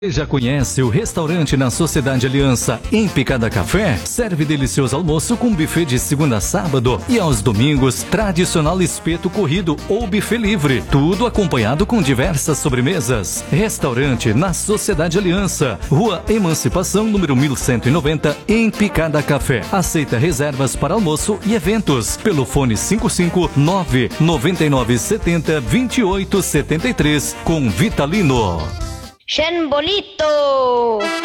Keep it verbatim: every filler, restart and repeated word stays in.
Você já conhece o restaurante na Sociedade Aliança em Picada Café? Serve delicioso almoço com buffet de segunda a sábado e aos domingos, tradicional espeto corrido ou buffet livre. Tudo acompanhado com diversas sobremesas. Restaurante na Sociedade Aliança, Rua Emancipação, número mil cento e noventa, em Picada Café. Aceita reservas para almoço e eventos pelo fone cinco cinco nove nove nove sete zero dois oito sete três com Vitalino. Shenbolito!